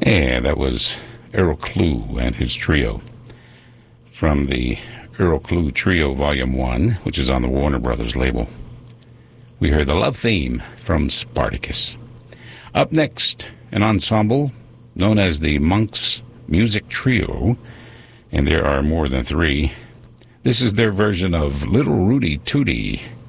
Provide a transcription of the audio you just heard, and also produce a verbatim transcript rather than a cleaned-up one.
Yeah, that was Errol Klugh and his trio from the Errol Klugh Trio Volume one, which is on the Warner Brothers label. We heard the love theme from Spartacus. Up next, an ensemble known as the Monks Music Trio, and there are more than three. This is their version of Little Rudy Tooty.